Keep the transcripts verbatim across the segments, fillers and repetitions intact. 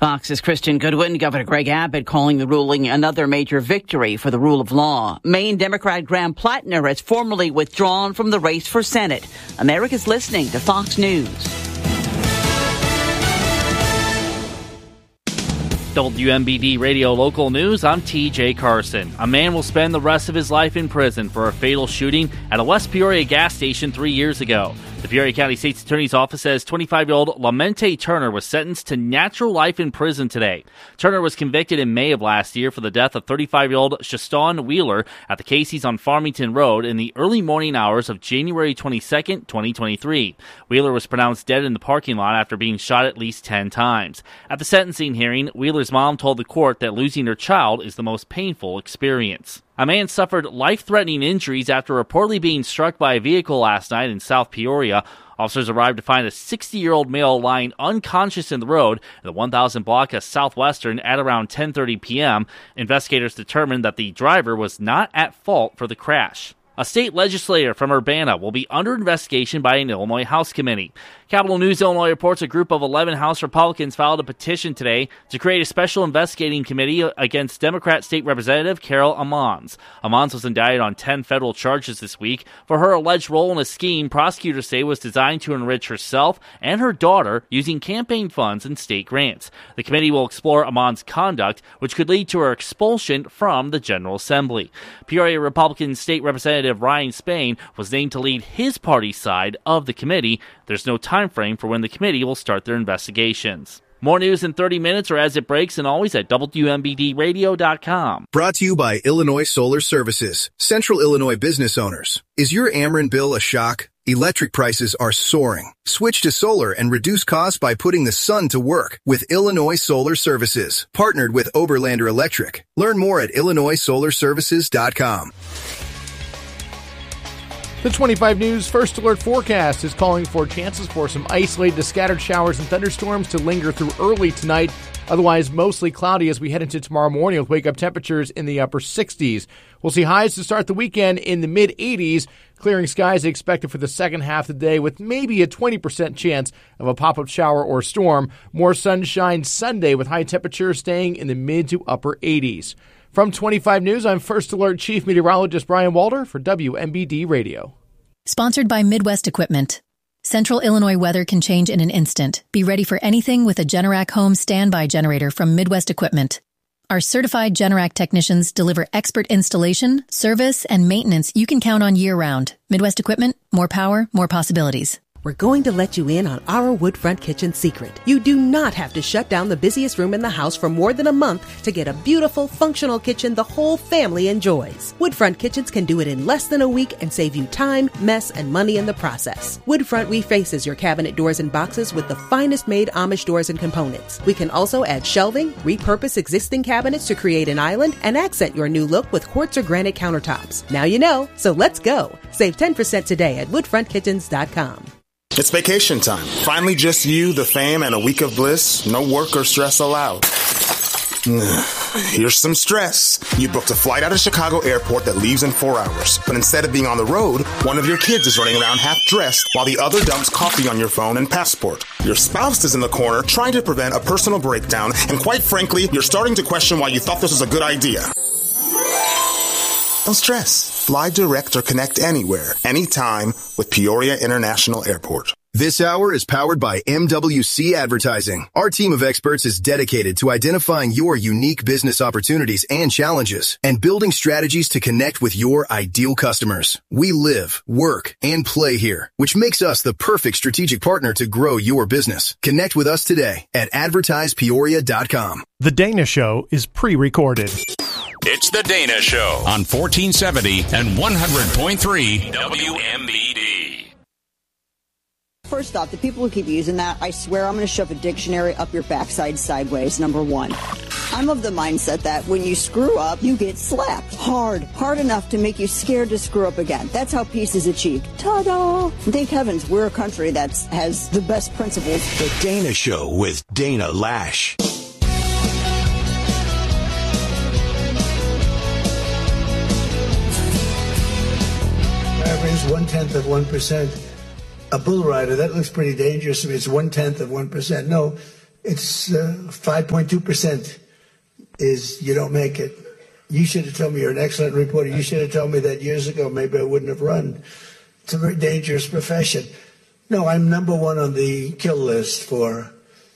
Fox's Christian Goodwin. Governor Greg Abbott calling the ruling another major victory for the rule of law. Maine Democrat Graham Plattner has formally withdrawn from the race for Senate. America's listening to Fox News. W M B D Radio Local News, I'm T J Carson. A man will spend the rest of his life in prison for a fatal shooting at a West Peoria gas station three years ago. The Peoria County State's Attorney's Office says twenty-five-year-old Lamente Turner was sentenced to natural life in prison today. Turner was convicted in May of last year for the death of thirty-five-year-old Shaston Wheeler at the Casey's on Farmington Road in the early morning hours of January twenty-second, twenty twenty-three. Wheeler was pronounced dead in the parking lot after being shot at least ten times. At the sentencing hearing, Wheeler's mom told the court that losing her child is the most painful experience. A man suffered life-threatening injuries after reportedly being struck by a vehicle last night in South Peoria. Officers arrived to find a sixty-year-old male lying unconscious in the road in the one thousand block of Southwestern at around ten thirty p.m. Investigators determined that the driver was not at fault for the crash. A state legislator from Urbana will be under investigation by an Illinois House committee. Capital News Illinois reports a group of eleven House Republicans filed a petition today to create a special investigating committee against Democrat State Representative Carol Ammons. Ammons was indicted on ten federal charges this week for her alleged role in a scheme prosecutors say was designed to enrich herself and her daughter using campaign funds and state grants. The committee will explore Ammons' conduct, which could lead to her expulsion from the General Assembly. Peoria Republican State Representative Ryan Spain was named to lead his party's side of the committee. There's no time frame for when the committee will start their investigations. More news in thirty minutes or as it breaks, and always at W M B D radio dot com. Brought to you by Illinois Solar Services, Central Illinois business owners. Is your Ameren bill a shock? Electric prices are soaring. Switch to solar and reduce costs by putting the sun to work with Illinois Solar Services, partnered with Oberlander Electric. Learn more at Illinois Solar Services dot com. The twenty-five News First Alert forecast is calling for chances for some isolated to scattered showers and thunderstorms to linger through early tonight. Otherwise, mostly cloudy as we head into tomorrow morning with wake-up temperatures in the upper sixties. We'll see highs to start the weekend in the mid-eighties. Clearing skies expected for the second half of the day with maybe a twenty percent chance of a pop-up shower or storm. More sunshine Sunday with high temperatures staying in the mid to upper eighties. From twenty-five News, I'm First Alert Chief Meteorologist Brian Walter for W M B D Radio. Sponsored by Midwest Equipment. Central Illinois weather can change in an instant. Be ready for anything with a Generac home standby generator from Midwest Equipment. Our certified Generac technicians deliver expert installation, service, and maintenance you can count on year-round. Midwest Equipment, more power, more possibilities. We're going to let you in on our Woodfront Kitchen secret. You do not have to shut down the busiest room in the house for more than a month to get a beautiful, functional kitchen the whole family enjoys. Woodfront Kitchens can do it in less than a week and save you time, mess, and money in the process. Woodfront refaces your cabinet doors and boxes with the finest made Amish doors and components. We can also add shelving, repurpose existing cabinets to create an island, and accent your new look with quartz or granite countertops. Now you know, so let's go. Save ten percent today at woodfront kitchens dot com. It's vacation time. Finally just you, the fam, and a week of bliss. No work or stress allowed. Here's some stress. You booked a flight out of Chicago Airport that leaves in four hours. But instead of being on the road, one of your kids is running around half dressed while the other dumps coffee on your phone and passport. Your spouse is in the corner trying to prevent a personal breakdown. And quite frankly, you're starting to question why you thought this was a good idea. Don't stress. Fly direct or connect anywhere, anytime with Peoria International Airport. This hour is powered by M W C Advertising. Our team of experts is dedicated to identifying your unique business opportunities and challenges and building strategies to connect with your ideal customers. We live, work, and play here, which makes us the perfect strategic partner to grow your business. Connect with us today at advertise peoria dot com. The Dana Show is pre-recorded. It's The Dana Show on fourteen seventy and one hundred point three W M B D. First off, the people who keep using that, I swear I'm going to shove a dictionary up your backside sideways, number one. I'm of the mindset that when you screw up, you get slapped hard, hard enough to make you scared to screw up again. That's how peace is achieved. Ta-da! Thank heavens we're a country that has the best principles. The Dana Show with Dana Lash. Average one-tenth of one percent. A bull rider, that looks pretty dangerous to me. It's one-tenth of one percent. No, It's uh, five point two percent is you don't make it. You should have told me you're an excellent reporter. You should have told me that years ago. Maybe I wouldn't have run. It's a very dangerous profession. No, I'm number one on the kill list for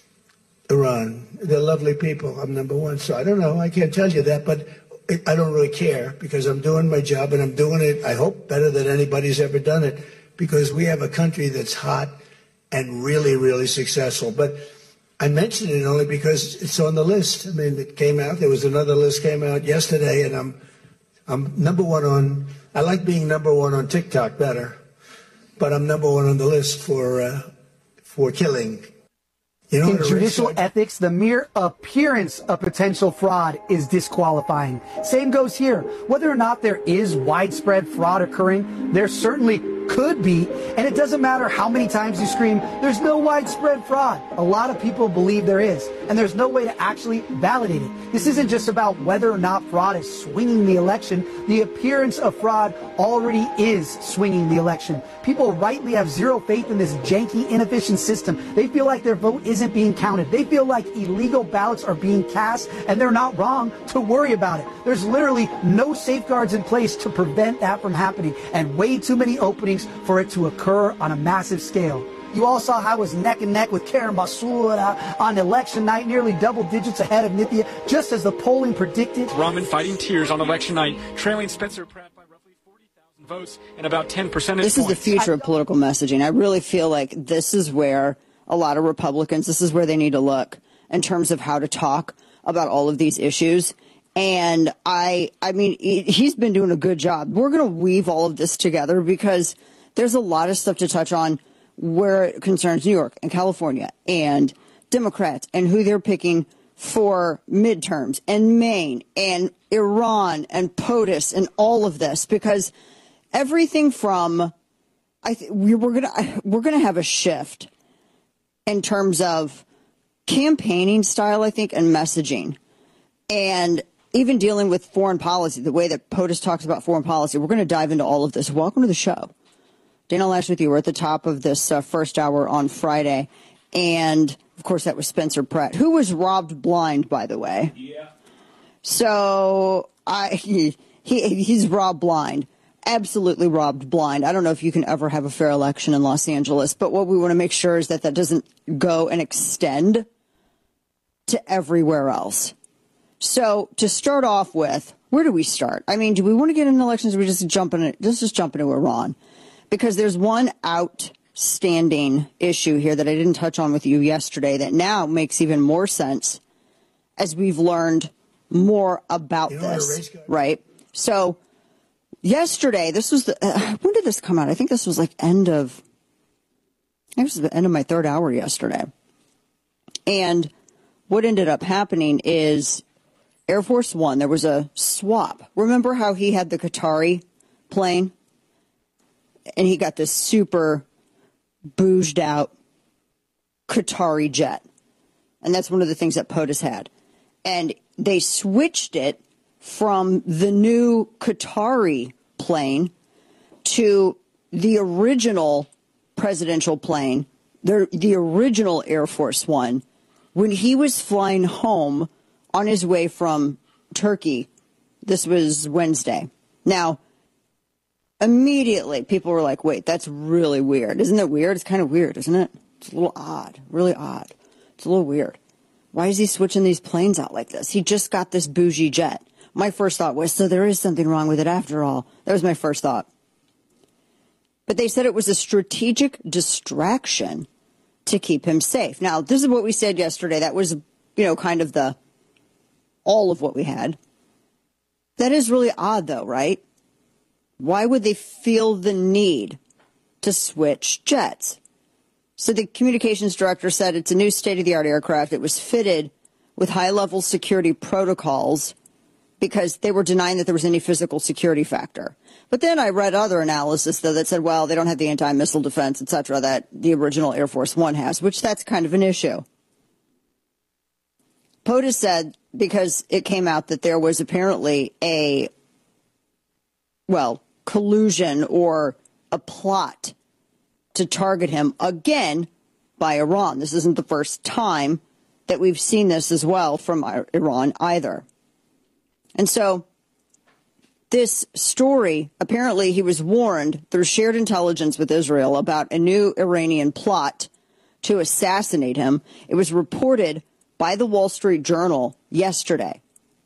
Iran. They're lovely people. I'm number one. So I don't know. I can't tell you that, but I don't really care because I'm doing my job and I'm doing it, I hope, better than anybody's ever done it because we have a country that's hot and really, really successful. But I mention it only because it's on the list. I mean, it came out. There was another list came out yesterday, and I'm I'm number one on. I like being number one on TikTok better, but I'm number one on the list for uh, for killing. You know, in judicial ethics, the mere appearance of potential fraud is disqualifying. Same goes here. Whether or not there is widespread fraud occurring, there certainly could be, and it doesn't matter how many times you scream, there's no widespread fraud. A lot of people believe there is, and there's no way to actually validate it. This isn't just about whether or not fraud is swinging the election. The appearance of fraud already is swinging the election. People rightly have zero faith in this janky, inefficient system. They feel like their vote isn't being counted. They feel like illegal ballots are being cast, and they're not wrong to worry about it. There's literally no safeguards in place to prevent that from happening, and way too many openings for it to occur on a massive scale. You all saw how I was neck and neck with Karen Basura on election night, nearly double digits ahead of Nithya, just as the polling predicted. Rahman fighting tears on election night, trailing Spencer Pratt by roughly forty thousand votes and about ten percentage points. This is the future of political messaging. I really feel like this is where a lot of Republicans, this is where they need to look in terms of how to talk about all of these issues. And I, I mean, he's been doing a good job. We're going to weave all of this together because there's a lot of stuff to touch on where it concerns New York and California and Democrats and who they're picking for midterms and Maine and Iran and POTUS and all of this, because everything from I th- we, we're gonna we're gonna have a shift in terms of campaigning style, I think, and messaging, and even dealing with foreign policy, the way that POTUS talks about foreign policy. We're going to dive into all of this. Welcome to the show. Dana Loesch with you. We're at the top of this uh, first hour on Friday. And, of course, that was Spencer Pratt, who was robbed blind, by the way. Yeah. So I he, he he's robbed blind, absolutely robbed blind. I don't know if you can ever have a fair election in Los Angeles, but what we want to make sure is that that doesn't go and extend to everywhere else. So to start off with, where do we start? I mean, do we want to get into elections or we just jump in it? Let's just jump into Iran. Because there's one outstanding issue here that I didn't touch on with you yesterday that now makes even more sense as we've learned more about you know this, right? So yesterday, this was the, uh, when did this come out? I think this was like end of, I think this was the end of my third hour yesterday. And what ended up happening is Air Force One, there was a swap. Remember how he had the Qatari plane? And he got this super bouged out Qatari jet. And that's one of the things that POTUS had. And they switched it from the new Qatari plane to the original presidential plane, the, the original Air Force One, when he was flying home on his way from Turkey. This was Wednesday. Now, immediately, people were like, wait, that's really weird. Isn't it weird? It's kind of weird, isn't it? It's a little odd, really odd. It's a little weird. Why is he switching these planes out like this? He just got this bougie jet. My first thought was, so there is something wrong with it after all. That was my first thought. But they said it was a strategic distraction to keep him safe. Now, this is what we said yesterday. That was, you know, kind of the, all of what we had. That is really odd, though, right? Why would they feel the need to switch jets? So the communications director said it's a new state-of-the-art aircraft. It was fitted with high-level security protocols because they were denying that there was any physical security factor. But then I read other analysis, though, that said, well, they don't have the anti-missile defense, et cetera, that the original Air Force One has, which that's kind of an issue. POTUS said, because it came out that there was apparently a, well, collusion or a plot to target him again by Iran. This isn't the first time that we've seen this as well from Iran either. And so this story, apparently he was warned through shared intelligence with Israel about a new Iranian plot to assassinate him. It was reported by the Wall Street Journal yesterday.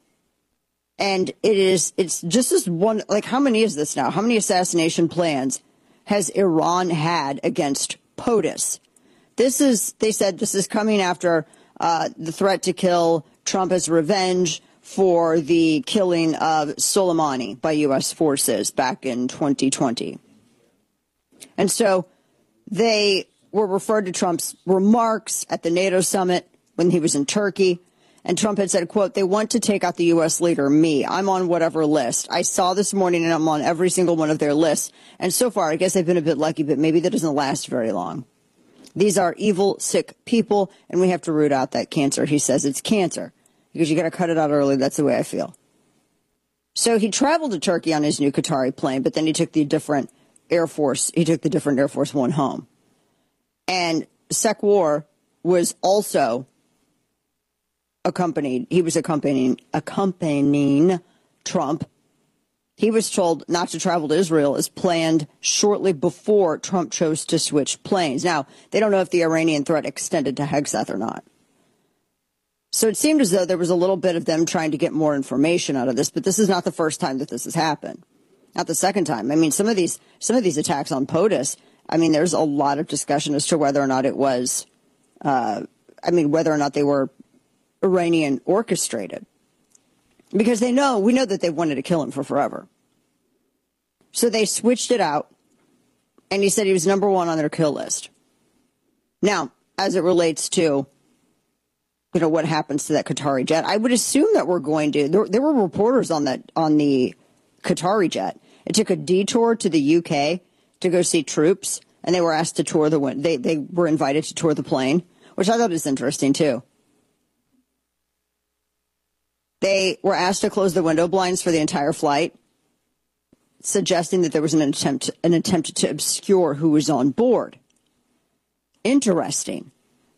And it is, it's just as one, like how many is this now? How many assassination plans has Iran had against POTUS? This is, they said this is coming after uh, the threat to kill Trump as revenge for the killing of Soleimani by U S forces back in twenty twenty. And so they were referred to Trump's remarks at the NATO summit when he was in Turkey. And Trump had said, quote, they want to take out the U S leader, me. I'm on whatever list. I saw this morning and I'm on every single one of their lists. And so far, I guess I've been a bit lucky, but maybe that doesn't last very long. These are evil, sick people, and we have to root out that cancer. He says it's cancer because you got to cut it out early. That's the way I feel. So he traveled to Turkey on his new Qatari plane, but then he took the different Air Force. He took the different Air Force One home. And Sekwar was also accompanied. He was accompanying accompanying Trump. He was told not to travel to Israel as planned shortly before Trump chose to switch planes. Now, they don't know if the Iranian threat extended to Hegseth or not. So it seemed as though there was a little bit of them trying to get more information out of this, but this is not the first time that this has happened. Not the second time. I mean, some of these some of these attacks on POTUS, I mean, there's a lot of discussion as to whether or not it was, uh, I mean, whether or not they were Iranian orchestrated. Because they know, we know that they wanted to kill him for forever. So they switched it out, and he said he was number one on their kill list. Now, as it relates to, you know, what happens to that Qatari jet, I would assume that we're going to, there, there were reporters on that, on the Qatari jet. It took a detour to the U K to go see troops, and they were asked to tour the, they, they were invited to tour the plane, which I thought was interesting too. They were asked to close the window blinds for the entire flight, suggesting that there was an attempt an attempt to obscure who was on board. Interesting.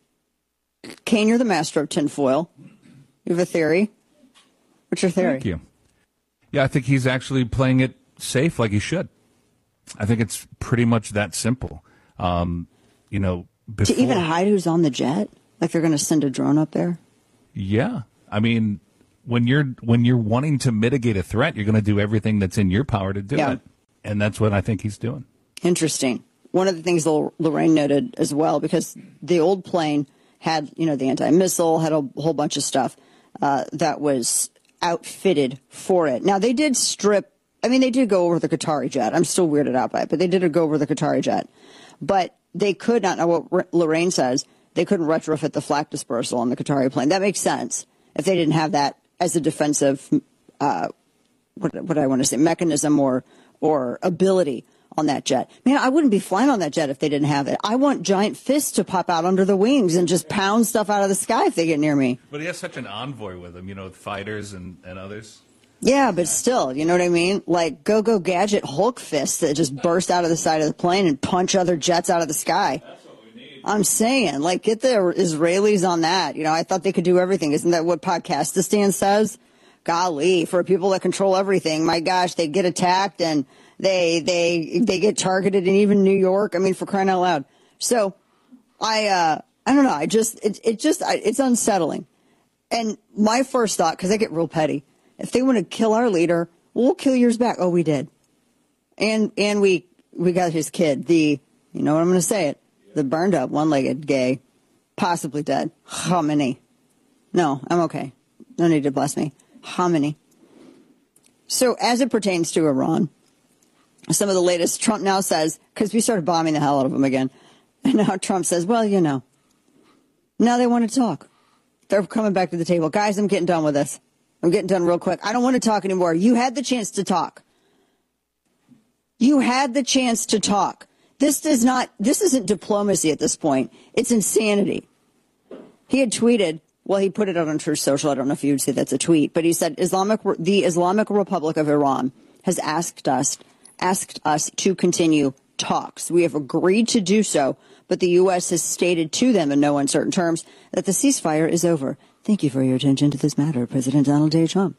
Kane, you're the master of tinfoil. You have a theory? What's your theory? Thank you. Yeah, I think he's actually playing it safe like he should. I think it's pretty much that simple. Um, you know, before, to even hide who's on the jet? Like they're going to send a drone up there? Yeah. I mean, when you're when you're wanting to mitigate a threat, you're going to do everything that's in your power to do yeah. it. And that's what I think he's doing. Interesting. One of the things Lorraine noted as well, because the old plane had, you know, the anti-missile, had a whole bunch of stuff uh, that was outfitted for it. Now, they did strip, I mean, they did go over the Qatari jet. I'm still weirded out by it, but they did go over the Qatari jet. But they could not, now what Lorraine says, they couldn't retrofit the flak dispersal on the Qatari plane. That makes sense if they didn't have that as a defensive, uh, what, what do I want to say, mechanism or or ability on that jet. Man, I wouldn't be flying on that jet if they didn't have it. I want giant fists to pop out under the wings and just pound stuff out of the sky if they get near me. But he has such an envoy with him, you know, with fighters and, and others. Yeah, but still, you know what I mean? Like Go-Go Gadget Hulk fists that just burst out of the side of the plane and punch other jets out of the sky. That's what we need. I'm saying, like, get the Israelis on that. You know, I thought they could do everything. Isn't that what Podcastistan says? Golly, for people that control everything, my gosh, they get attacked and they they they get targeted in even New York. I mean, for crying out loud. So I uh, I don't know. I just it it just I, it's unsettling. And my first thought, because I get real petty, if they want to kill our leader, we'll kill yours back. Oh, we did, and and we we got his kid. The you know what I'm going to say it. The burned up, one-legged, gay, possibly dead. Khamenei. No, I'm okay. No need to bless me. Khamenei. So as it pertains to Iran, some of the latest, Trump now says, because we started bombing the hell out of them again, and now Trump says, well, you know, now they want to talk. They're coming back to the table. Guys, I'm getting done with this. I'm getting done real quick. I don't want to talk anymore. You had the chance to talk. You had the chance to talk. This does not, this isn't diplomacy at this point. It's insanity. He had tweeted, well, he put it out on Truth Social. I don't know if you would say that's a tweet, but he said, Islamic, the Islamic Republic of Iran has asked us, asked us to continue talks. We have agreed to do so, but the U S has stated to them in no uncertain terms that the ceasefire is over. Thank you for your attention to this matter, President Donald J. Trump.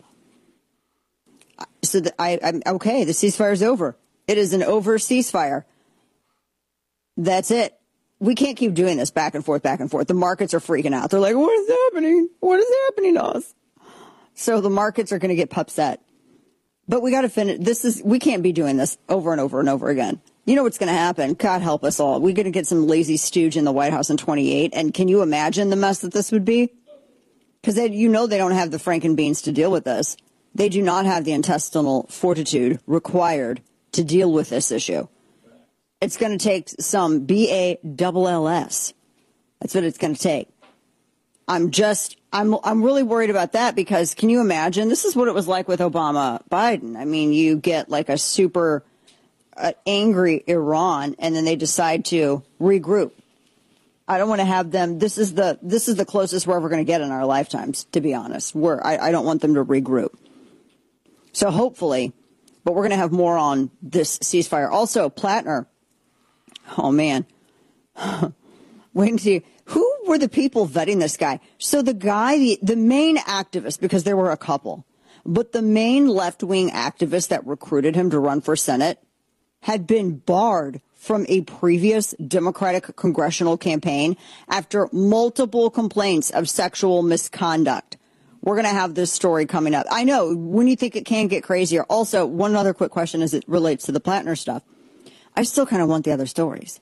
So the, I, I'm okay. The ceasefire is over. It is an over ceasefire. That's it. We can't keep doing this back and forth, back and forth. The markets are freaking out. They're like, what is happening? What is happening to us? So the markets are going to get upset. But we got to finish. This is, we can't be doing this over and over and over again. You know what's going to happen? God help us all. We're going to get some lazy stooge in the White House in twenty-eight. And can you imagine the mess that this would be? Because you know they don't have the frankenbeans to deal with this. They do not have the intestinal fortitude required to deal with this issue. It's going to take some B A L L S. That's what it's going to take. I'm just, I'm, I'm really worried about that because can you imagine? This is what it was like with Obama Biden. I mean, you get like a super uh, angry Iran and then they decide to regroup. I don't want to have them. This is the, this is the closest we're ever going to get in our lifetimes, to be honest. We're, I, I don't want them to regroup. So hopefully, but we're going to have more on this ceasefire. Also, Plattner. Oh, man. Wait and see. Who were the people vetting this guy? So the guy, the, the main activist, because there were a couple, but the main left-wing activist that recruited him to run for Senate had been barred from a previous Democratic congressional campaign after multiple complaints of sexual misconduct. We're going to have this story coming up. I know, when you think it can get crazier. Also, one other quick question as it relates to the Plattner stuff. I still kind of want the other stories.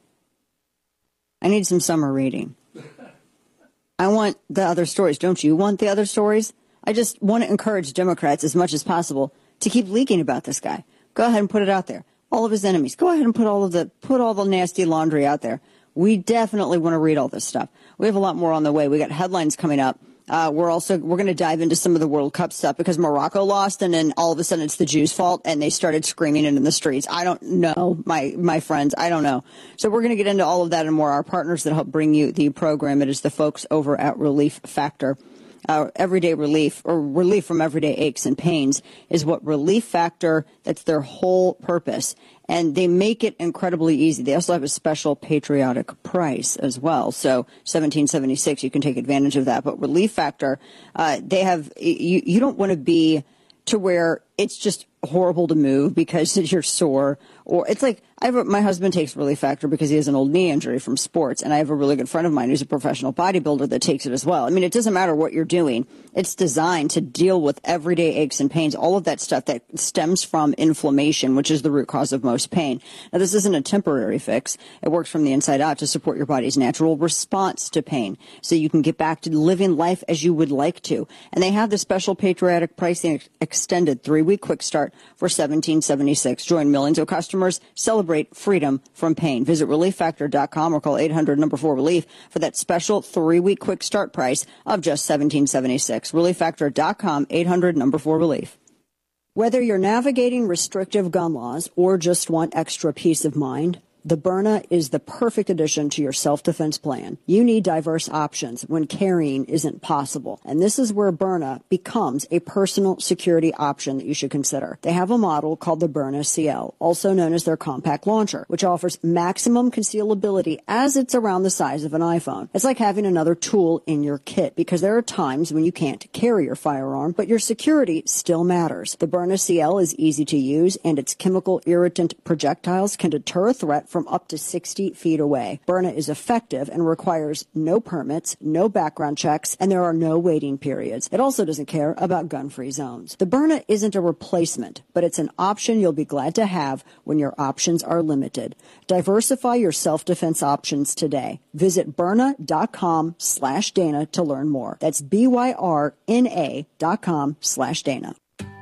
I need some summer reading. I want the other stories. Don't you want the other stories? I just want to encourage Democrats as much as possible to keep leaking about this guy. Go ahead and put it out there. All of his enemies. Go ahead and put all of the put all the nasty laundry out there. We definitely want to read all this stuff. We have a lot more on the way. We got headlines coming up. Uh, we're also we're going to dive into some of the World Cup stuff because Morocco lost, and then all of a sudden it's the Jews' fault, and they started screaming it in the streets. I don't know, my my friends. I don't know. So we're going to get into all of that and more. Our partners that help bring you the program, it is the folks over at Relief Factor. Uh, everyday relief, or relief from everyday aches and pains, is what Relief Factor, that's their whole purpose. And they make it incredibly easy. They also have a special patriotic price as well. So seventeen seventy-six, you can take advantage of that. But Relief Factor, uh, they have, you, you don't want to be to where it's just horrible to move because you're sore. Or it's like, I have a, my husband takes Relief Factor because he has an old knee injury from sports. And I have a really good friend of mine who's a professional bodybuilder that takes it as well. I mean, it doesn't matter what you're doing. It's designed to deal with everyday aches and pains, all of that stuff that stems from inflammation, which is the root cause of most pain. Now, this isn't a temporary fix. It works from the inside out to support your body's natural response to pain so you can get back to living life as you would like to. And they have the special patriotic pricing ex- extended three-week quick start for seventeen seventy-six. Join millions of customers. Celebrate freedom from pain. Visit relief factor dot com or call eight hundred number four relief for that special three-week quick start price of just seventeen seventy-six. relief factor dot com, eight hundred number four relief. Whether you're navigating restrictive gun laws or just want extra peace of mind, the Byrna is the perfect addition to your self-defense plan. You need diverse options when carrying isn't possible. And this is where Byrna becomes a personal security option that you should consider. They have a model called the Byrna C L, also known as their compact launcher, which offers maximum concealability as it's around the size of an iPhone. It's like having another tool in your kit because there are times when you can't carry your firearm, but your security still matters. The Byrna C L is easy to use, and its chemical irritant projectiles can deter a threat from up to sixty feet away. Byrna is effective and requires no permits, no background checks, and there are no waiting periods. It also doesn't care about gun-free zones. The Byrna isn't a replacement, but it's an option you'll be glad to have when your options are limited. Diversify your self-defense options today. Visit Byrna dot com slash Dana to learn more. That's B Y R N A dot com slash Dana.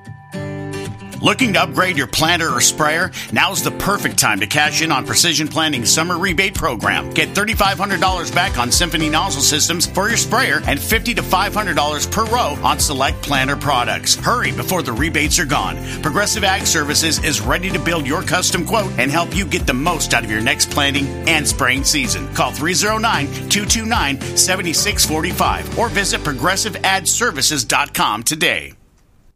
Looking to upgrade your planter or sprayer? Now's the perfect time to cash in on Precision Planting's summer rebate program. Get three thousand five hundred dollars back on Symphony nozzle systems for your sprayer and fifty to five hundred dollars per row on select planter products. Hurry before the rebates are gone. Progressive Ag Services is ready to build your custom quote and help you get the most out of your next planting and spraying season. Call three oh nine, two two nine, seven six four five or visit progressive ad services dot com today.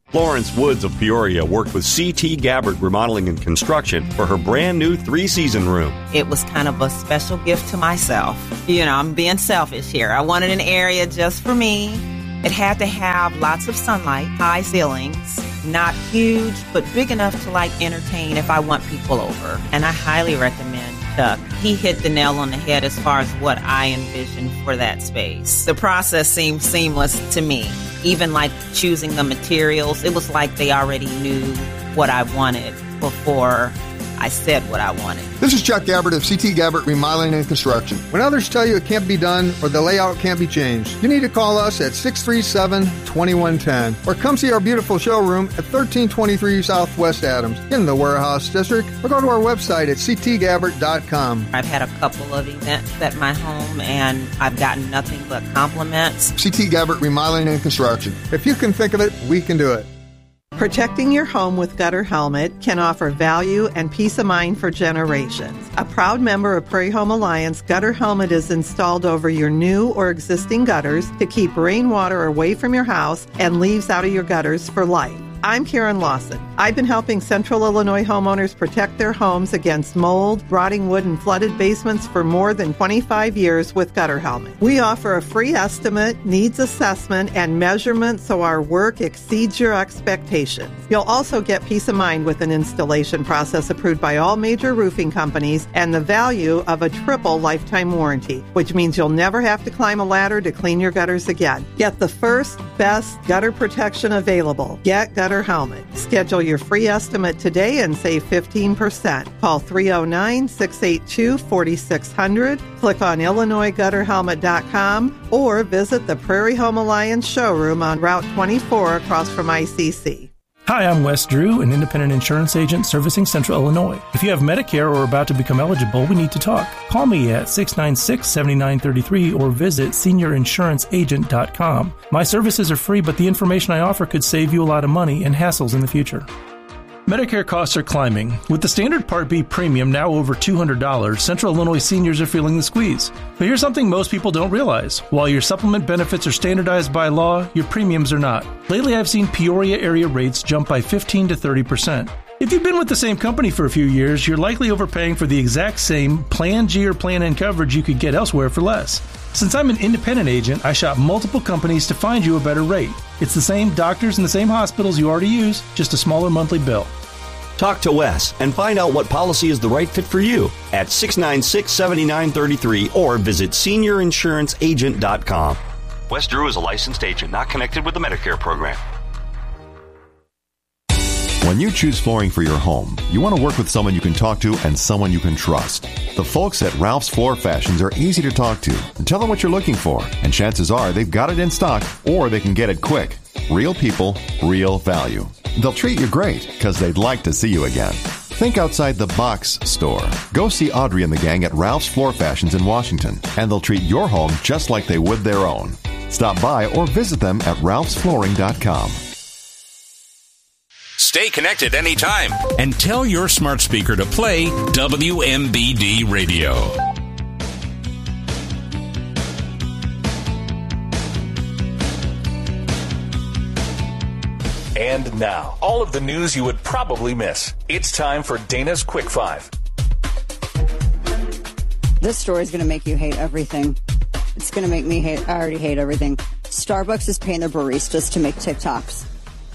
Florence Woods of Peoria worked with C T Gabbard Remodeling and Construction for her brand new three-season room. It was kind of a special gift to myself. You know, I'm being selfish here. I wanted an area just for me. It had to have lots of sunlight, high ceilings, not huge, but big enough to, like, entertain if I want people over. And I highly recommend Chuck. He hit the nail on the head as far as what I envisioned for that space. The process seemed seamless to me. Even like choosing the materials, it was like they already knew what I wanted before I said what I wanted. This is Chuck Gabbard of C T Gabbard Remodeling and Construction. When others tell you it can't be done or the layout can't be changed, you need to call us at six three seven, two one one zero or come see our beautiful showroom at thirteen twenty-three Southwest Adams in the Warehouse District, or go to our website at c t gabbard dot com. I've had a couple of events at my home and I've gotten nothing but compliments. C T Gabbard Remodeling and Construction. If you can think of it, we can do it. Protecting your home with Gutter Helmet can offer value and peace of mind for generations. A proud member of Prairie Home Alliance, Gutter Helmet is installed over your new or existing gutters to keep rainwater away from your house and leaves out of your gutters for life. I'm Karen Lawson. I've been helping Central Illinois homeowners protect their homes against mold, rotting wood, and flooded basements for more than twenty-five years with Gutter Helmet. We offer a free estimate, needs assessment, and measurement so our work exceeds your expectations. You'll also get peace of mind with an installation process approved by all major roofing companies and the value of a triple lifetime warranty, which means you'll never have to climb a ladder to clean your gutters again. Get the first, best gutter protection available. Get Gutter Helmet. Schedule your free estimate today and save fifteen percent. Call three oh nine, six eight two, four six zero zero, click on Illinois Gutter Helmet dot com, or visit the Prairie Home Alliance showroom on Route twenty-four across from I C C. Hi, I'm Wes Drew, an independent insurance agent servicing Central Illinois. If you have Medicare or are about to become eligible, we need to talk. Call me at six nine six, seven nine three three or visit senior insurance agent dot com. My services are free, but the information I offer could save you a lot of money and hassles in the future. Medicare costs are climbing. With the standard Part B premium now over two hundred dollars, Central Illinois seniors are feeling the squeeze. But here's something most people don't realize. While your supplement benefits are standardized by law, your premiums are not. Lately, I've seen Peoria area rates jump by fifteen to thirty percent. If you've been with the same company for a few years, you're likely overpaying for the exact same Plan G or Plan N coverage you could get elsewhere for less. Since I'm an independent agent, I shop multiple companies to find you a better rate. It's the same doctors and the same hospitals you already use, just a smaller monthly bill. Talk to Wes and find out what policy is the right fit for you at six nine six, seven nine three three or visit senior insurance agent dot com. Wes Drew is a licensed agent not connected with the Medicare program. When you choose flooring for your home, you want to work with someone you can talk to and someone you can trust. The folks at Ralph's Floor Fashions are easy to talk to. Tell them what you're looking for, and chances are they've got it in stock or they can get it quick. Real people, real value. They'll treat you great because they'd like to see you again. Think outside the box store. Go see Audrey and the gang at Ralph's Floor Fashions in Washington, and they'll treat your home just like they would their own. Stop by or visit them at ralphs flooring dot com. Stay connected anytime and tell your smart speaker to play W M B D Radio. And now, all of the news you would probably miss. It's time for Dana's Quick Five. This story is going to make you hate everything. It's going to make me hate, I already hate everything. Starbucks is paying their baristas to make TikToks.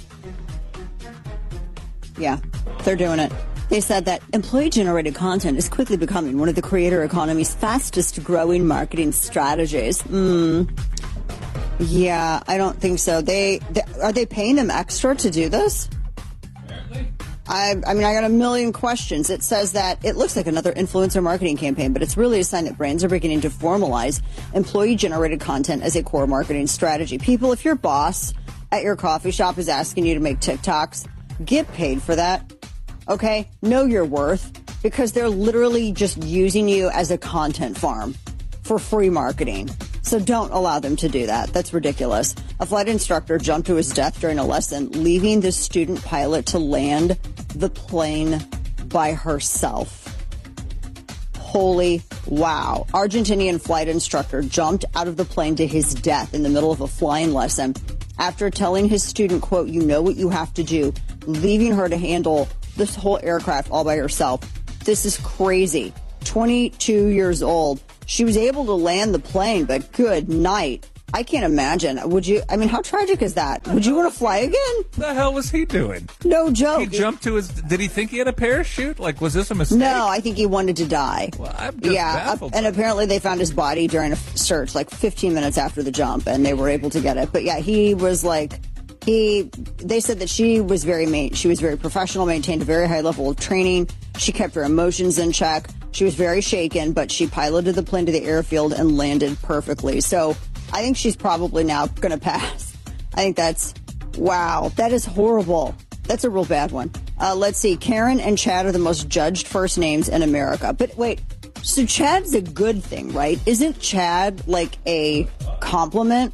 Yeah, they're doing it. They said that employee-generated content is quickly becoming one of the creator economy's fastest-growing marketing strategies. Hmm. Yeah, I don't think so. They, they are they paying them extra to do this? I, I mean, I got a million questions. It says that it looks like another influencer marketing campaign, but it's really a sign that brands are beginning to formalize employee-generated content as a core marketing strategy. People, if your boss at your coffee shop is asking you to make TikToks, get paid for that, okay? Know your worth, because they're literally just using you as a content farm for free marketing. So don't allow them to do that. That's ridiculous. A flight instructor jumped to his death during a lesson, leaving the student pilot to land the plane by herself. Holy wow. Argentinian flight instructor jumped out of the plane to his death in the middle of a flying lesson after telling his student, quote, you know what you have to do, leaving her to handle this whole aircraft all by herself. This is crazy. twenty-two years old. She was able to land the plane, but good night. I can't imagine. Would you? I mean, how tragic is that? Would you want to fly again? What the hell was he doing? No joke. He jumped to his. Did he think he had a parachute? Like, was this a mistake? No, I think he wanted to die. Well, I'm just yeah, baffled. and apparently they found his body during a search, like fifteen minutes after the jump, and they were able to get it. But yeah, he was like, he. They said that she was very, ma- she was very professional, maintained a very high level of training. She kept her emotions in check. She was very shaken, but she piloted the plane to the airfield and landed perfectly. So I think she's probably now going to pass. I think that's, wow, that is horrible. That's a real bad one. Uh, let's see. Karen and Chad are the most judged first names in America. But wait, so Chad's a good thing, right? Isn't Chad like a compliment?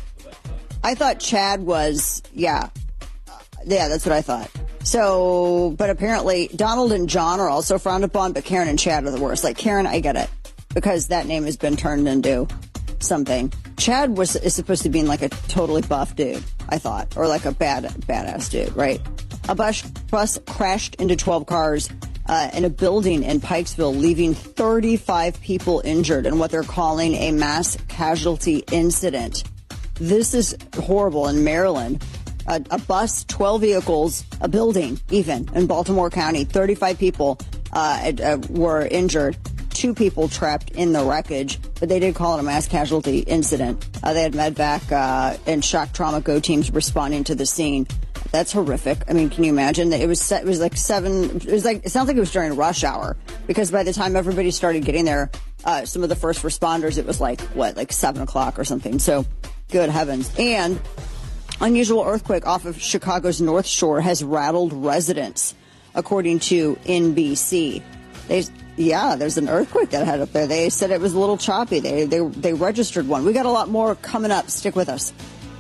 I thought Chad was, yeah. Yeah, that's what I thought. So, but apparently Donald and John are also frowned upon, but Karen and Chad are the worst. Like Karen, I get it, because that name has been turned into something. Chad was is supposed to be like a totally buff dude, I thought, or like a bad badass dude, right? A bus bus crashed into twelve cars uh, in a building in Pikesville, leaving thirty-five people injured in what they're calling a mass casualty incident. This is horrible in Maryland. A, a bus, twelve vehicles, a building, even in Baltimore County, thirty-five people uh, uh, were injured. Two people trapped in the wreckage, but they did call it a mass casualty incident. Uh, they had medvac uh, and shock trauma go teams responding to the scene. That's horrific. I mean, can you imagine? It was it was like seven. It was like it sounds like it was during rush hour, because by the time everybody started getting there, uh, some of the first responders, it was like what, like seven o'clock or something. So, good heavens. And unusual earthquake off of Chicago's North Shore has rattled residents, according to N B C. They, yeah, there's an earthquake that had up there. They said it was a little choppy. They, they, they registered one. We got a lot more coming up. Stick with us.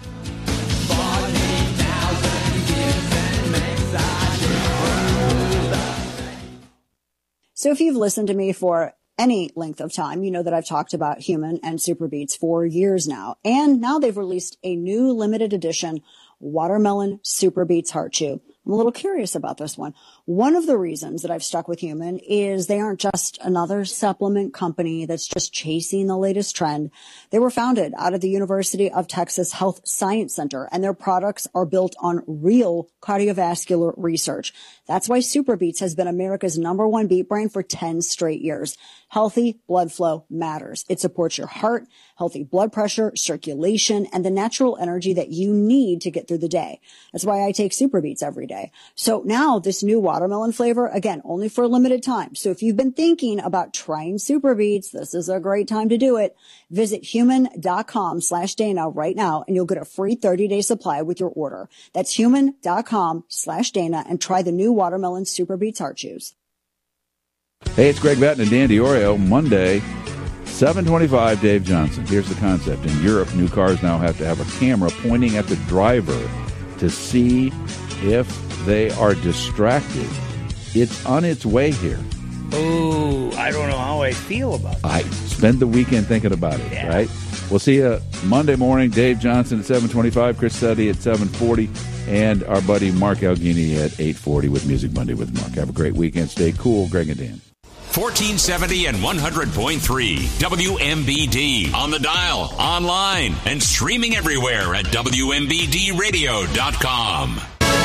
So if you've listened to me for any length of time, you know that I've talked about Human and Super Beets for years now. And now they've released a new limited edition Watermelon Super Beets Heart Chew. I'm a little curious about this one. One of the reasons that I've stuck with Human is they aren't just another supplement company that's just chasing the latest trend. They were founded out of the University of Texas Health Science Center, and their products are built on real cardiovascular research. That's why Super Beets has been America's number one beet brand for ten straight years. Healthy blood flow matters. It supports your heart, healthy blood pressure, circulation, and the natural energy that you need to get through the day. That's why I take Super Beets every day. So now this new watermelon flavor, again, only for a limited time. So if you've been thinking about trying Super Beets, this is a great time to do it. Visit human.com slash Dana right now, and you'll get a free thirty-day supply with your order. That's human.com slash Dana, and try the new watermelon Super Beets Heart Chews. Hey, it's Greg Batten and Dan DiOrio. Monday, seven twenty-five, Dave Johnson. Here's the concept. In Europe, new cars now have to have a camera pointing at the driver to see if they are distracted. It's on its way here. Oh, I don't know how I feel about that. I spend the weekend thinking about it, yeah. right? We'll see you Monday morning. Dave Johnson at seven twenty-five, Chris Suddy at seven forty, and our buddy Mark Alghini at eight forty with Music Monday with Mark. Have a great weekend. Stay cool. Greg and Dan. fourteen seventy and one hundred point three W M B D. On the dial, online, and streaming everywhere at W M B D radio dot com.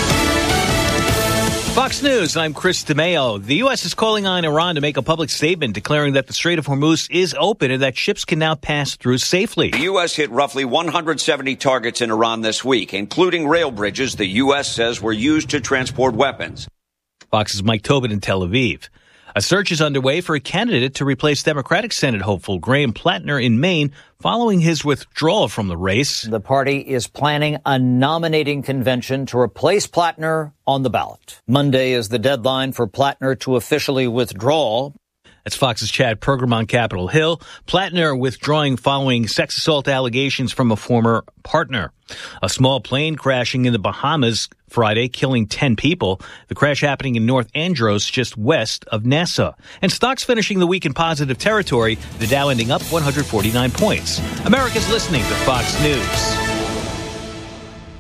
Fox News, I'm Chris DeMeo. The U S is calling on Iran to make a public statement declaring that the Strait of Hormuz is open and that ships can now pass through safely. The U S hit roughly one hundred seventy targets in Iran this week, including rail bridges the U S says were used to transport weapons. Fox's Mike Tobin in Tel Aviv. A search is underway for a candidate to replace Democratic Senate hopeful Graham Plattner in Maine following his withdrawal from the race. The party is planning a nominating convention to replace Plattner on the ballot. Monday is the deadline for Plattner to officially withdraw. That's Fox's Chad Pergram on Capitol Hill. Plattner withdrawing following sex assault allegations from a former partner. A small plane crashing in the Bahamas Friday, killing ten people. The crash happening in North Andros, just west of Nassau. And stocks finishing the week in positive territory, the Dow ending up one hundred forty-nine points. America's listening to Fox News.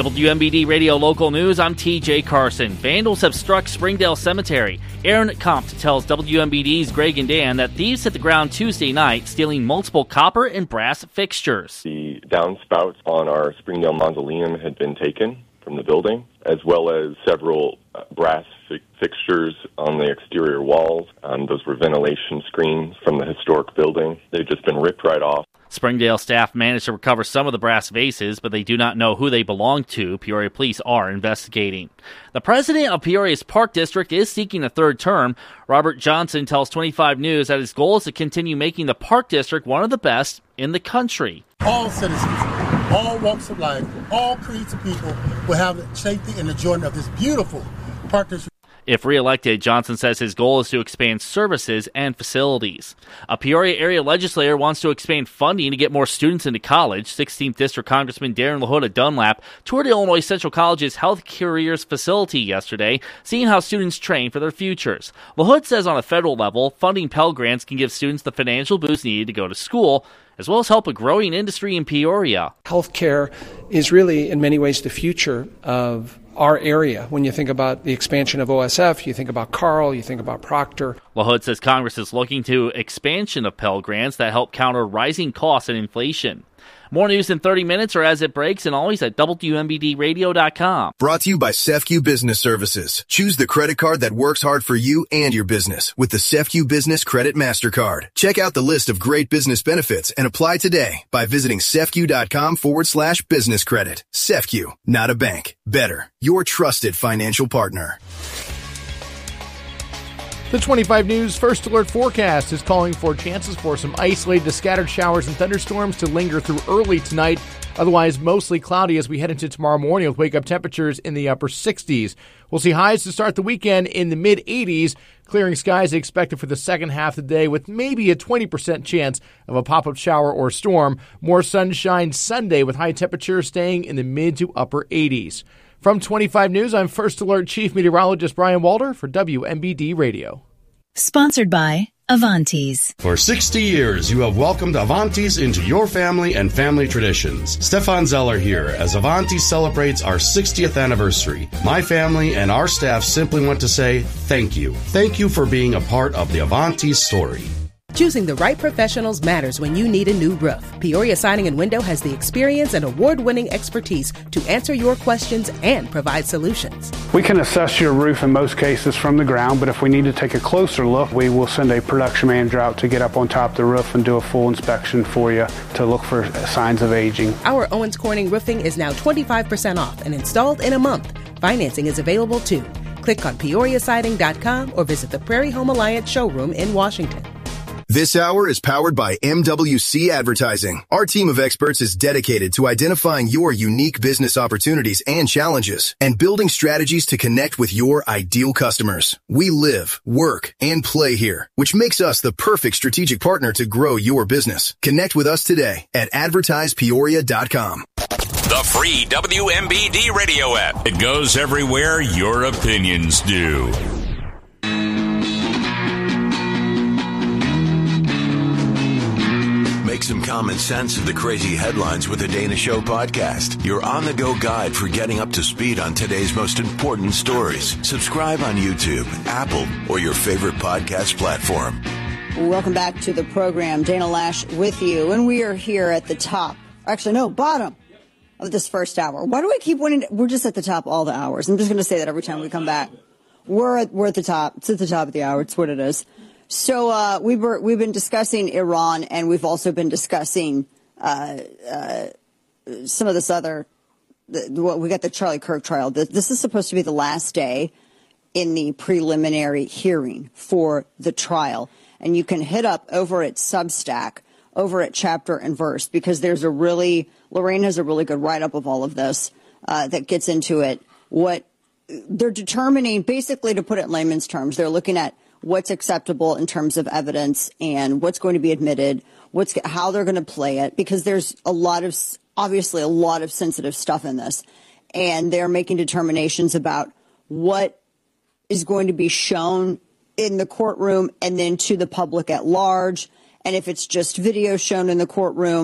W M B D Radio Local News, I'm T J Carson. Vandals have struck Springdale Cemetery. Aaron Compt tells W M B D's Greg and Dan that thieves hit the ground Tuesday night, stealing multiple copper and brass fixtures. The downspouts on our Springdale Mausoleum had been taken from the building, as well as several uh, brass fi- fixtures on the exterior walls. Um, those were ventilation screens from the historic building. They've just been ripped right off. Springdale staff managed to recover some of the brass vases, but they do not know who they belong to. Peoria police are investigating. The president of Peoria's Park District is seeking a third term. Robert Johnson tells twenty-five News that his goal is to continue making the Park District one of the best in the country. All citizens, all walks of life, all creeds of people will have the safety and enjoyment of this beautiful Park District. If reelected, Johnson says his goal is to expand services and facilities. A Peoria area legislator wants to expand funding to get more students into college. sixteenth District Congressman Darren LaHood Dunlap toured Illinois Central College's Health Careers facility yesterday, seeing how students train for their futures. LaHood says on a federal level, funding Pell Grants can give students the financial boost needed to go to school, as well as help a growing industry in Peoria. Healthcare is really, in many ways, the future of our area. When you think about the expansion of O S F, you think about Carle, you think about Proctor. LaHood says Congress is looking to expansion of Pell Grants that help counter rising costs and inflation. More news in thirty minutes or as it breaks, and always at W M B D radio dot com. Brought to you by C E F C U Business Services. Choose the credit card that works hard for you and your business with the C E F C U Business Credit MasterCard. Check out the list of great business benefits and apply today by visiting cefq.com forward slash business credit. C E F C U, not a bank. Better, your trusted financial partner. The twenty-five News First Alert forecast is calling for chances for some isolated scattered showers and thunderstorms to linger through early tonight. Otherwise, mostly cloudy as we head into tomorrow morning with wake-up temperatures in the upper sixties. We'll see highs to start the weekend in the mid-eighties. Clearing skies expected for the second half of the day with maybe a twenty percent chance of a pop-up shower or storm. More sunshine Sunday with high temperatures staying in the mid to upper eighties. From twenty-five News, I'm First Alert Chief Meteorologist Brian Walter for W M B D Radio. Sponsored by Avantis. For sixty years, you have welcomed Avantis into your family and family traditions. Stefan Zeller here as Avantis celebrates our sixtieth anniversary. My family and our staff simply want to say thank you. Thank you for being a part of the Avantis story. Choosing the right professionals matters when you need a new roof. Peoria Siding and Window has the experience and award-winning expertise to answer your questions and provide solutions. We can assess your roof in most cases from the ground, but if we need to take a closer look, we will send a production manager out to get up on top of the roof and do a full inspection for you to look for signs of aging. Our Owens Corning roofing is now twenty-five percent off and installed in a month. Financing is available too. Click on peoria siding dot com or visit the Prairie Home Alliance showroom in Washington. This hour is powered by M W C Advertising. Our team of experts is dedicated to identifying your unique business opportunities and challenges and building strategies to connect with your ideal customers. We live, work, and play here, which makes us the perfect strategic partner to grow your business. Connect with us today at advertise peoria dot com. The free W M B D radio app. It goes everywhere your opinions do. Make some common sense of the crazy headlines with the Dana Show podcast. Your on-the-go guide for getting up to speed on today's most important stories. Subscribe on YouTube, Apple, or your favorite podcast platform. Welcome back to the program. Dana Lash with you, and we are here at the top. Actually, no, bottom of this first hour. Why do we keep winning? We're just at the top all the hours. I'm just going to say that every time we come back. We're at, we're at the top. It's at the top of the hour. It's what it is. So uh, we were, we've been discussing Iran, and we've also been discussing uh, uh, some of this other. The, the, we got the Charlie Kirk trial. This is supposed to be the last day in the preliminary hearing for the trial, and you can hit up over at Substack, over at Chapter and Verse, because there's a really Lorraine has a really good write up of all of this uh, that gets into it. What they're determining, basically, to put it in layman's terms, they're looking at what's acceptable in terms of evidence and what's going to be admitted, what's how they're going to play it, because there's a lot of, obviously, a lot of sensitive stuff in this. And they're making determinations about what is going to be shown in the courtroom and then to the public at large. And if it's just video shown in the courtroom,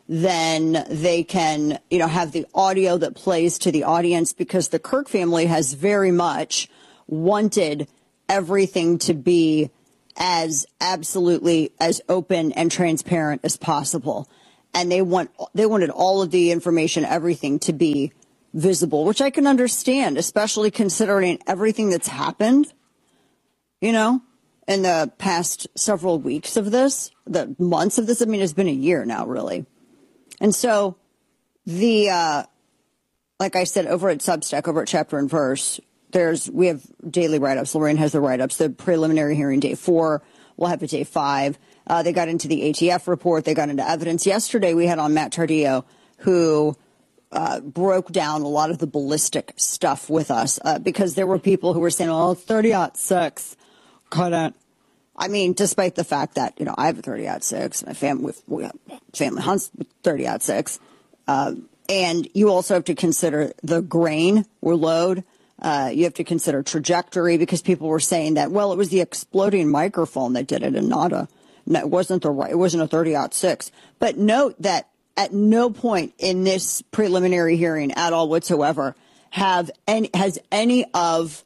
then they can, you know, have the audio that plays to the audience, because the Kirk family has very much wanted everything to be as absolutely as open and transparent as possible. And they want they wanted all of the information, everything to be visible, which I can understand, especially considering everything that's happened, you know, in the past several weeks of this, the months of this. I mean, it's been a year now, really. And so the, uh, like I said, over at Substack, over at Chapter and Verse, there's, we have daily write-ups. Lorraine has the write-ups. The preliminary hearing, day four, we'll have a day five. Uh, they got into the A T F report. They got into evidence. Yesterday, we had on Matt Tardillo, who uh, broke down a lot of the ballistic stuff with us, uh, because there were people who were saying, oh, thirty aught six couldn't. I mean, despite the fact that, you know, I have a thirty aught six, my family, we have family hunts with thirty aught six. Uh, and you also have to consider the grain or load. Uh, you have to consider trajectory, because people were saying that, well, it was the exploding microphone that did it and not a, it wasn't the right, it wasn't a thirty aught six. But note that at no point in this preliminary hearing at all whatsoever have any, has any of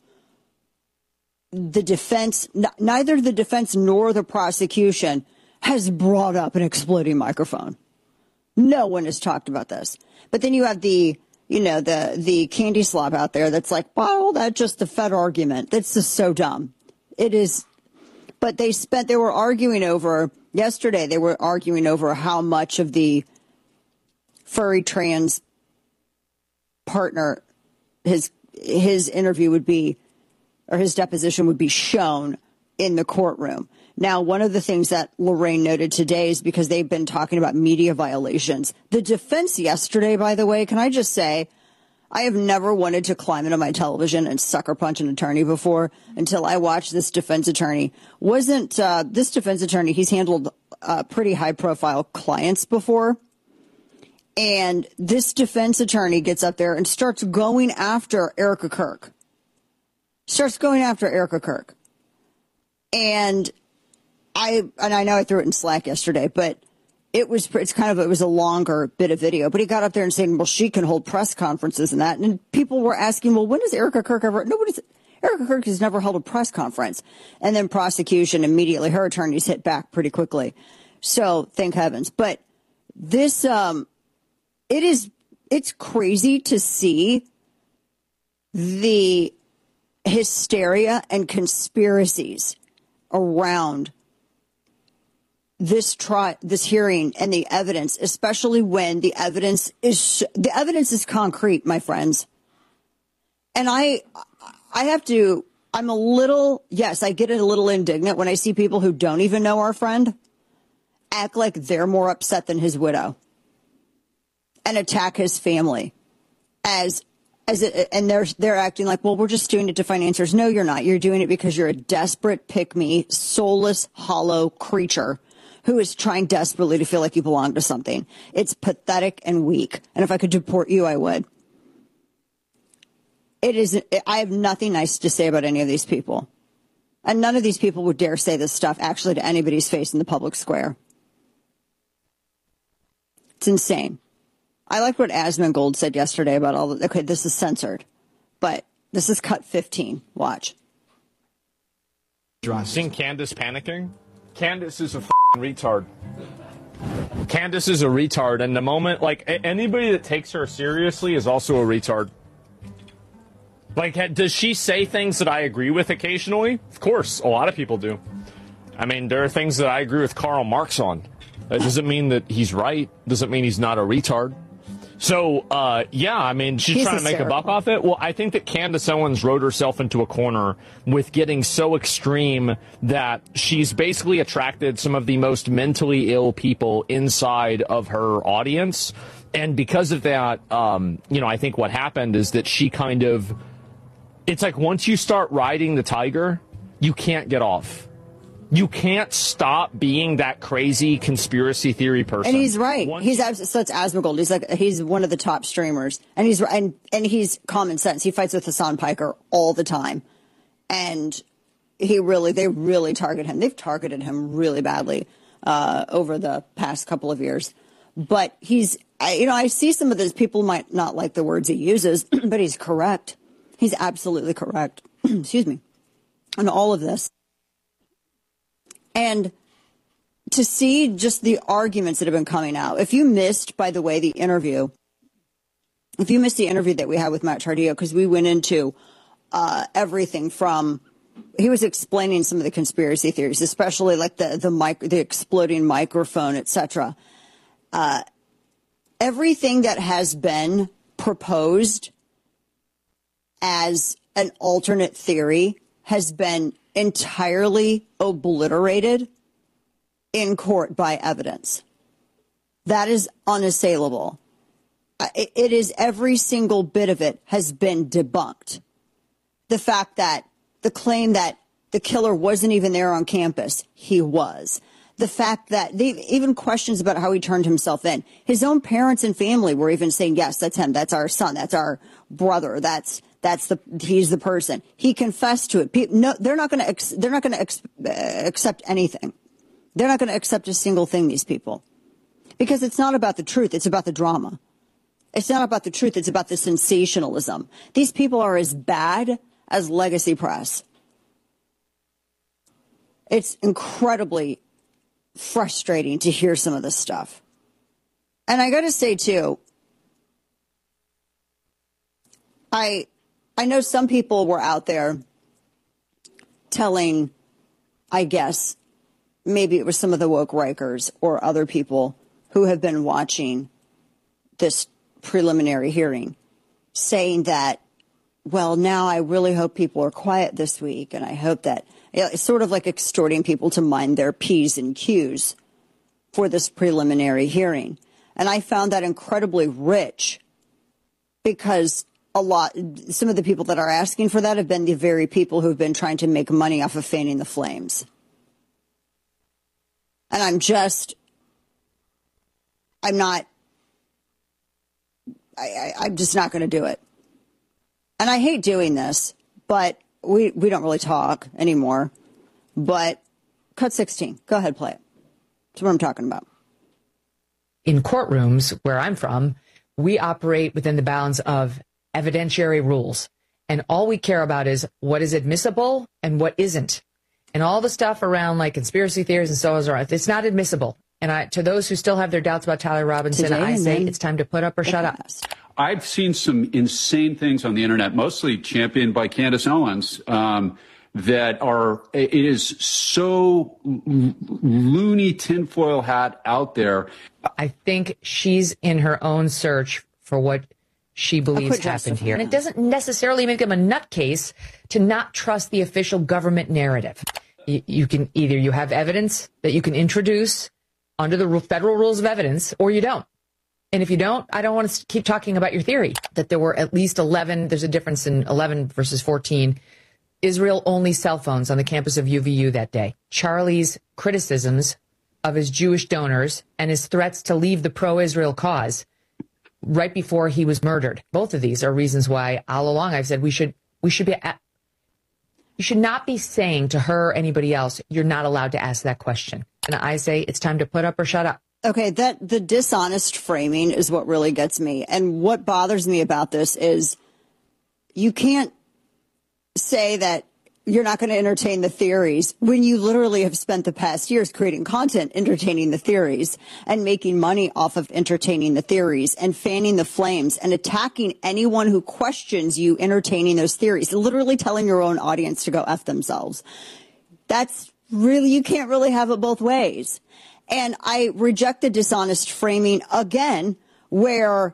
the defense, n- neither the defense nor the prosecution has brought up an exploding microphone. No one has talked about this. But then you have the, you know, the, the candy slop out there that's like, well, that's just a Fed argument. That's just so dumb. It is. But they spent, they were arguing over, yesterday, they were arguing over how much of the furry trans partner, his, his interview would be, or his deposition would be shown in the courtroom. Now, one of the things that Lorraine noted today is because they've been talking about media violations. The defense yesterday, by the way, can I just say, I have never wanted to climb into my television and sucker punch an attorney before until I watched this defense attorney. Wasn't uh, this defense attorney, he's handled uh, pretty high-profile clients before. And this defense attorney gets up there and starts going after Erica Kirk. Starts going after Erica Kirk. And I and I know I threw it in Slack yesterday, but it was it's kind of it was a longer bit of video. But he got up there and saying, well, she can hold press conferences and that. And people were asking, well, when does Erica Kirk ever? Nobody's Erica Kirk has never held a press conference. And then prosecution immediately, her attorneys hit back pretty quickly. So thank heavens. But this um, it is it's crazy to see the hysteria and conspiracies around this tri- this hearing and the evidence, especially when the evidence is the evidence is concrete, my friends. And I I have to I'm a little yes, I get a little indignant when I see people who don't even know our friend act like they're more upset than his widow and attack his family as As it, and they're they're acting like, well, we're just doing it to find answers. No, you're not. You're doing it because you're a desperate, pick-me, soulless, hollow creature who is trying desperately to feel like you belong to something. It's pathetic and weak. And if I could deport you, I would. It is. I have nothing nice to say about any of these people, and none of these people would dare say this stuff actually to anybody's face in the public square. It's insane. I like what Asmongold said yesterday about all the, okay, this is censored, but this is cut fifteen. Watch. Seeing Candace panicking? Candace is a f***ing retard. Candace is a retard, and the moment, like, anybody that takes her seriously is also a retard. Like, does she say things that I agree with occasionally? Of course, a lot of people do. I mean, there are things that I agree with Karl Marx on. That doesn't mean that he's right. Doesn't mean he's not a retard. So, uh, yeah, I mean, she's He's trying to make a buck off it. Well, I think that Candace Owens wrote herself into a corner with getting so extreme that she's basically attracted some of the most mentally ill people inside of her audience. And because of that, um, you know, I think what happened is that she kind of, it's like once you start riding the tiger, you can't get off. You can't stop being that crazy conspiracy theory person. And he's right. Once he's abs- so it's Asmongold. He's like he's one of the top streamers, and he's and and he's common sense. He fights with Hassan Piker all the time, and he really they really target him. They've targeted him really badly uh, over the past couple of years. But he's, I, you know, I see some of those people might not like the words he uses, but he's correct. He's absolutely correct. Excuse me. On all of this. And to see just the arguments that have been coming out. If you missed, by the way, the interview, if you missed the interview that we had with Matt Tardillo, because we went into uh, everything from, he was explaining some of the conspiracy theories, especially like the the, mic- the exploding microphone, et cetera. Uh, everything that has been proposed as an alternate theory has been entirely obliterated in court by evidence. That is unassailable. It, it is every single bit of it has been debunked. The fact that the claim that the killer wasn't even there on campus, he was. The fact that they even questions about how he turned himself in. His own parents and family were even saying, yes, that's him. That's our son. That's our brother. That's that's the he's the person. He confessed to it. People, no, they're not going to ex, they're not going to ex, uh, accept anything. They're not going to accept a single thing, these people, because it's not about the truth. It's about the drama. It's not about the truth. It's about the sensationalism. These people are as bad as Legacy Press. It's incredibly frustrating to hear some of this stuff. And I got to say, too, I I know some people were out there telling, I guess, maybe it was some of the woke Rikers or other people who have been watching this preliminary hearing, saying that, well, now I really hope people are quiet this week, and I hope that, you know, it's sort of like extorting people to mind their P's and Q's for this preliminary hearing. And I found that incredibly rich, because a lot, some of the people that are asking for that have been the very people who've been trying to make money off of fanning the flames. And I'm just, I'm not, I, I, I'm just not going to do it. And I hate doing this, but we, we don't really talk anymore. But cut sixteen. Go ahead, play it. That's what I'm talking about. In courtrooms where I'm from, we operate within the bounds of evidentiary rules. And all we care about is what is admissible and what isn't. And all the stuff around like conspiracy theories and so on, it's not admissible. And I, to those who still have their doubts about Tyler Robinson, Today, I say it's time to put up or shut up. I've seen some insane things on the internet, mostly championed by Candace Owens, um, that are, it is so loony tinfoil hat out there. I think she's in her own search for what she believes happened here. And it doesn't necessarily make them a nutcase to not trust the official government narrative. You, you can either you have evidence that you can introduce under the federal rules of evidence, or you don't. And if you don't, I don't want to keep talking about your theory that there were at least eleven, there's a difference in eleven versus fourteen, Israel-only cell phones on the campus of U V U that day. Charlie's criticisms of his Jewish donors and his threats to leave the pro-Israel cause right before he was murdered. Both of these are reasons why all along I've said we should we should be at, you should not be saying to her or anybody else, you're not allowed to ask that question. And I say it's time to put up or shut up. Okay, that the dishonest framing is what really gets me. And what bothers me about this is you can't say that you're not going to entertain the theories when you literally have spent the past years creating content entertaining the theories and making money off of entertaining the theories and fanning the flames and attacking anyone who questions you entertaining those theories, literally telling your own audience to go F themselves. That's really, you can't really have it both ways. And I reject the dishonest framing again, where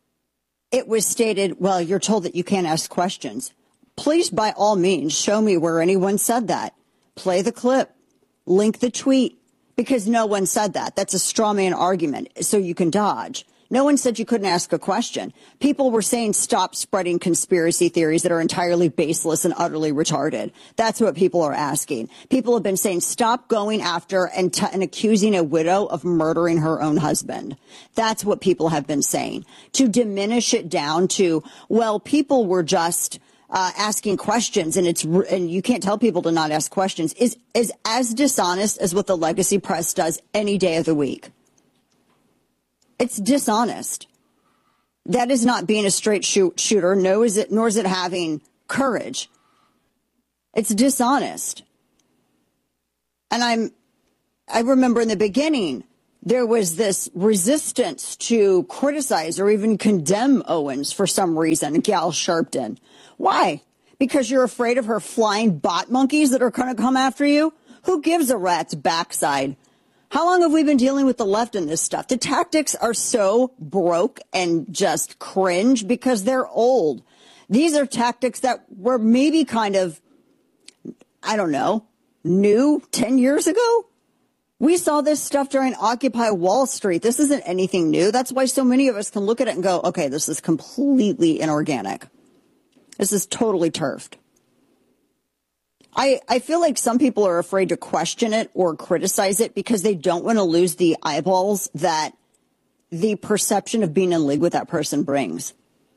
it was stated, well, you're told that you can't ask questions. Please, by all means, show me where anyone said that. Play the clip, link the tweet, because no one said that. That's a straw man argument, so you can dodge. No one said you couldn't ask a question. People were saying stop spreading conspiracy theories that are entirely baseless and utterly retarded. That's what people are asking. People have been saying stop going after and, t- and accusing a widow of murdering her own husband. That's what people have been saying. To diminish it down to, well, people were just uh, asking questions and it's and you can't tell people to not ask questions is is as dishonest as what the Legacy Press does any day of the week. It's dishonest. That is not being a straight shoot shooter, no, is it, nor is it having courage. It's dishonest. And I'm, I remember in the beginning, there was this resistance to criticize or even condemn Owens for some reason, Gal Sharpton. Why? Because you're afraid of her flying bot monkeys that are going to come after you? Who gives a rat's backside? How long have we been dealing with the left in this stuff? The tactics are so broke and just cringe because they're old. These are tactics that were maybe kind of, I don't know, new ten years ago. We saw this stuff during Occupy Wall Street. This isn't anything new. That's why so many of us can look at it and go, okay, this is completely inorganic. This is totally turfed. I, I feel like some people are afraid to question it or criticize it because they don't want to lose the eyeballs that the perception of being in league with that person brings.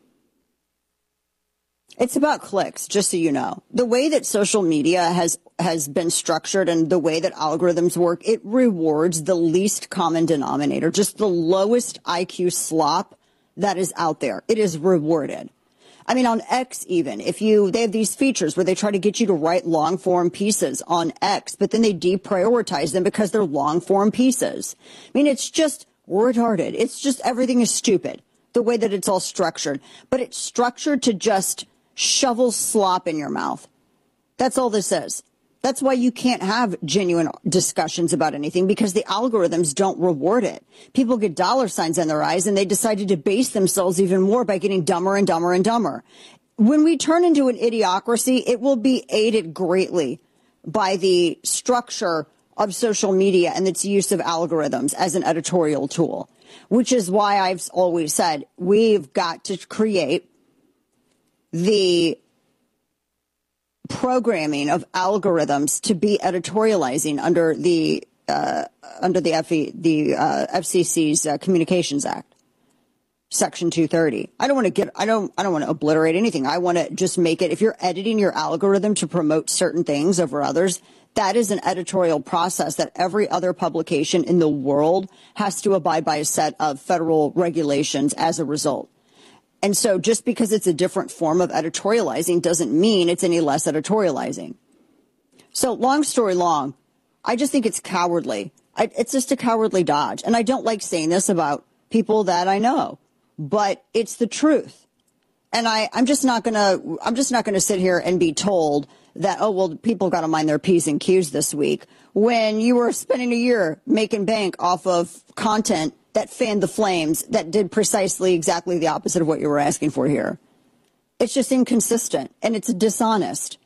It's about clicks, just so you know. The way that social media has, has been structured and the way that algorithms work, it rewards the least common denominator, just the lowest I Q slop that is out there. It is rewarded. I mean, on X even, if you, they have these features where they try to get you to write long form pieces on X, but then they deprioritize them because they're long form pieces. I mean, it's just retarded. It's just, everything is stupid, the way that it's all structured, but it's structured to just shovel slop in your mouth. That's all this is. That's why you can't have genuine discussions about anything, because the algorithms don't reward it. People get dollar signs in their eyes and they decide to debase themselves even more by getting dumber and dumber and dumber. When we turn into an idiocracy, it will be aided greatly by the structure of social media and its use of algorithms as an editorial tool, which is why I've always said we've got to create the programming of algorithms to be editorializing under the uh, under the F E, the uh, F C C's uh, Communications Act, Section two thirty. I don't want to get I don't I don't want to obliterate anything. I want to just make it, if you're editing your algorithm to promote certain things over others, that is an editorial process that every other publication in the world has to abide by a set of federal regulations as a result. And so just because it's a different form of editorializing doesn't mean it's any less editorializing. So long story long, I just think it's cowardly. I, it's just a cowardly dodge. And I don't like saying this about people that I know, but it's the truth. And I, I'm just not going to I'm just not going to sit here and be told that, oh, well, people got to mind their P's and Q's this week when you were spending a year making bank off of content that fanned the flames, that did precisely exactly the opposite of what you were asking for here. It's just inconsistent, and it's dishonest.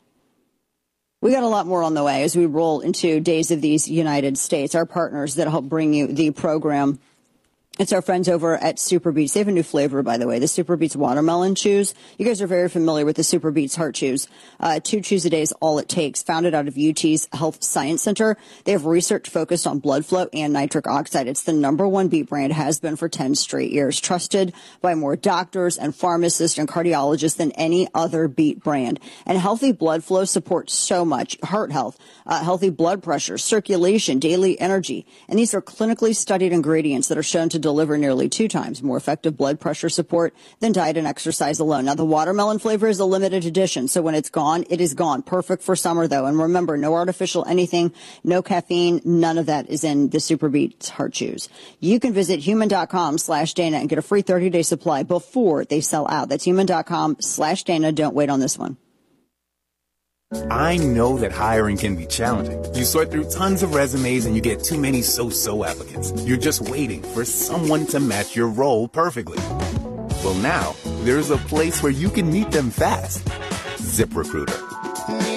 We got a lot more on the way as we roll into Days of These United States, our partners that help bring you the program. It's our friends over at Super Beets. They have a new flavor, by the way, the Super Beets Watermelon Chews. You guys are very familiar with the Super Beets Heart Chews. Uh, two chews a day is all it takes. Founded out of U T's Health Science Center. They have research focused on blood flow and nitric oxide. It's the number one beet brand, has been for ten straight years. Trusted by more doctors and pharmacists and cardiologists than any other beet brand. And healthy blood flow supports so much. Heart health, uh, healthy blood pressure, circulation, daily energy. And these are clinically studied ingredients that are shown to deliver nearly two times more effective blood pressure support than diet and exercise alone. Now, the watermelon flavor is a limited edition, so when it's gone, it is gone. Perfect for summer, though. And remember, no artificial anything, no caffeine, none of that is in the Super Beets Heart Chews. You can visit human.com slash Dana and get a free thirty-day supply before they sell out. That's human.com slash Dana. Don't wait on this one. I know that hiring can be challenging. You sort through tons of resumes and you get too many so-so applicants. You're just waiting for someone to match your role perfectly. Well, now, there's a place where you can meet them fast. ZipRecruiter.